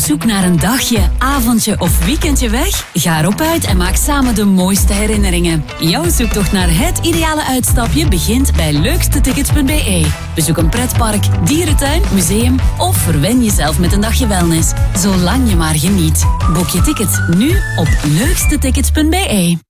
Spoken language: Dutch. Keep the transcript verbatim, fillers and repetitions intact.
zoek naar een dagje, avondje of weekendje weg? Ga erop uit en maak samen de mooiste herinneringen. Jouw zoektocht naar het ideale uitstapje begint bij leukstetickets punt b e. Bezoek een pretpark, dierentuin, museum of verwen jezelf met een dagje wellness. Zolang je maar geniet. Boek je ticket nu op leukstetickets punt b e.